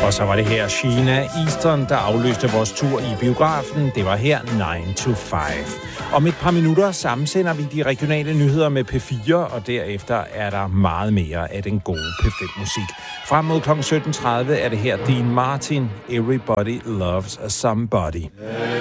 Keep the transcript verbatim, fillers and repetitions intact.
Og så var det her Sheena Easton, der afløste vores tur i biografen. Det var her nine to five. Om et par minutter sammensender vi de regionale nyheder med P fire, og derefter er der meget mere af den gode P fem-musik. Frem mod klokken sytten tredive er det her Dean Martin, Everybody Loves Somebody.